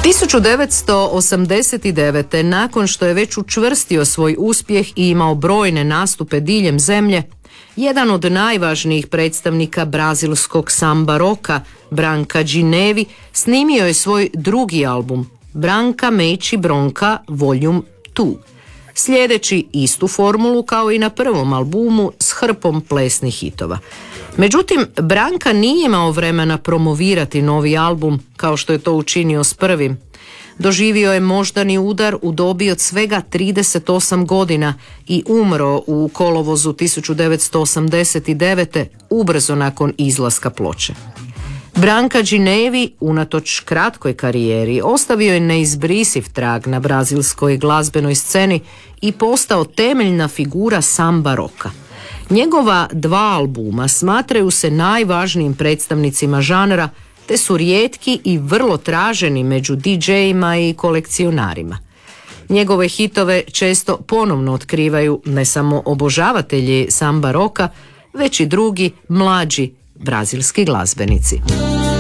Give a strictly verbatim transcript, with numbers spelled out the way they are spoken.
tisuću devetsto osamdeset devete. nakon što je već učvrstio svoj uspjeh i imao brojne nastupe diljem zemlje, jedan od najvažnijih predstavnika brazilskog samba roka, Branka Džinevi, snimio je svoj drugi album, Branca Meči Bronca Volume dva, slijedeći istu formulu kao i na prvom albumu s hrpom plesnih hitova. Međutim, Branka nije imao vremena promovirati novi album kao što je to učinio s prvim. Doživio je moždani udar u dobi od svega trideset osam godina i umro u kolovozu tisuću devetsto osamdeset devete. ubrzo nakon izlaska ploče. Branka Džinevi, unatoč kratkoj karijeri, ostavio je neizbrisiv trag na brazilskoj glazbenoj sceni i postao temeljna figura samba roka. Njegova dva albuma smatraju se najvažnijim predstavnicima žanra, te su rijetki i vrlo traženi među di džejima i kolekcionarima. Njegove hitove često ponovno otkrivaju ne samo obožavatelji samba roka, već i drugi, mlađi brazilski glazbenici.